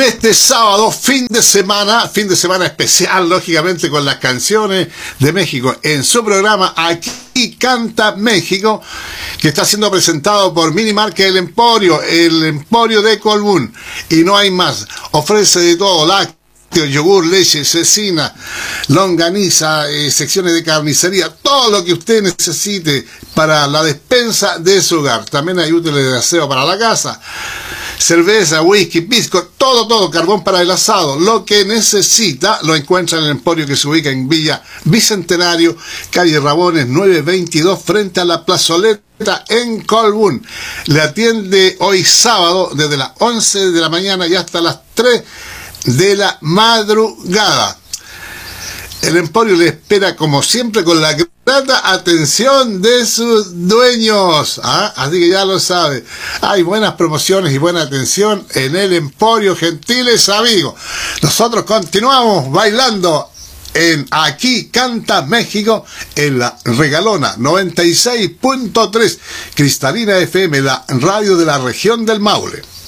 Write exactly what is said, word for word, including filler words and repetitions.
este sábado, fin de semana, fin de semana especial, lógicamente, con las canciones de México, en su programa Aquí Canta México, que está siendo presentado por Mini Market El Emporio, el Emporio de Colbún, y no hay más. Ofrece de todo, lácteos, yogur, leche, cecina, longaniza, eh, secciones de carnicería, todo lo que usted necesite para la despensa de su hogar. También hay útiles de aseo para la casa, cerveza, whisky, pisco, todo, todo, carbón para el asado. Lo que necesita lo encuentra en el Emporio, que se ubica en Villa Bicentenario, calle Rabones nueve veintidós, frente a la plazoleta en Colbún. Le atiende hoy sábado desde las once de la mañana y hasta las tres de la madrugada. El Emporio le espera, como siempre, con la grata atención de sus dueños. ¿Ah? Así que ya lo sabe. Hay buenas promociones y buena atención en el Emporio, gentiles amigos. Nosotros continuamos bailando en Aquí Canta México, en la Regalona noventa y seis punto tres, Cristalina F M, la radio de la región del Maule.